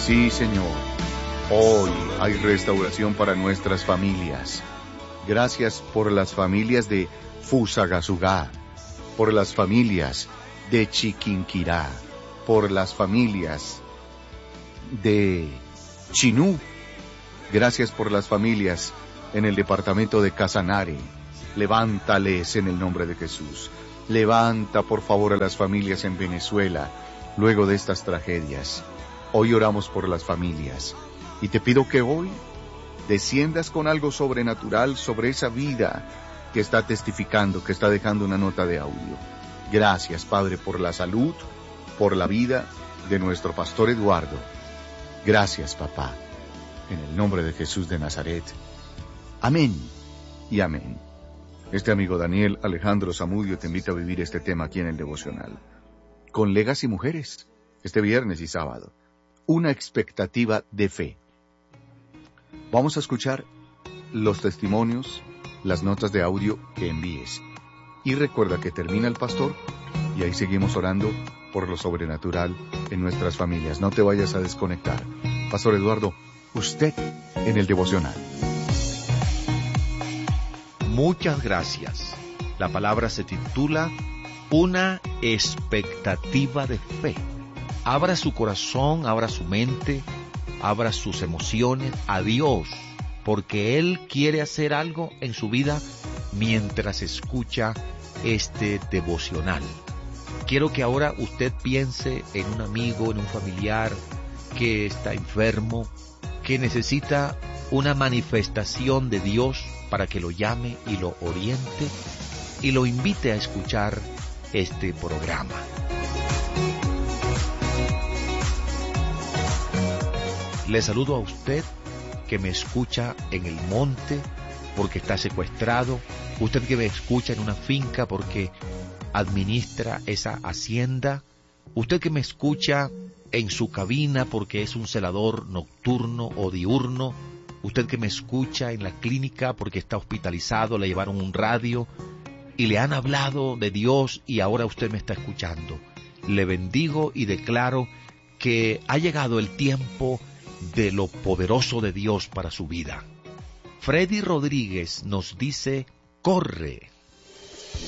Sí, Señor. Hoy hay restauración para nuestras familias. Gracias por las familias de Fusagasugá, por las familias de Chiquinquirá, por las familias de Chinú. Gracias por las familias en el departamento de Casanare. Levántales en el nombre de Jesús. Levanta, por favor, a las familias en Venezuela, luego de estas tragedias. Hoy oramos por las familias. Y te pido que hoy desciendas con algo sobrenatural sobre esa vida que está testificando, que está dejando una nota de audio. Gracias, Padre, por la salud, por la vida de nuestro pastor Eduardo. Gracias, papá. En el nombre de Jesús de Nazaret. Amén y amén. Este amigo Daniel Alejandro Zamudio te invita a vivir este tema aquí en el devocional. Con Legas y Mujeres, este viernes y sábado. Una expectativa de fe. Vamos a escuchar los testimonios, las notas de audio que envíes. Y recuerda que termina el pastor y ahí seguimos orando por lo sobrenatural en nuestras familias. No te vayas a desconectar. Pastor Eduardo, usted en el devocional. Muchas gracias. La palabra se titula Una expectativa de fe. Abra su corazón, abra su mente, abra sus emociones a Dios, porque Él quiere hacer algo en su vida mientras escucha este devocional. Quiero que ahora usted piense en un amigo, en un familiar que está enfermo, que necesita una manifestación de Dios para que lo llame y lo oriente y lo invite a escuchar este programa. Le saludo a usted que me escucha en el monte porque está secuestrado, usted que me escucha en una finca porque administra esa hacienda, usted que me escucha en su cabina porque es un celador nocturno o diurno, usted que me escucha en la clínica porque está hospitalizado, le llevaron un radio y le han hablado de Dios y ahora usted me está escuchando. Le bendigo y declaro que ha llegado el tiempo de lo poderoso de Dios para su vida. Freddy Rodríguez nos dice, corre.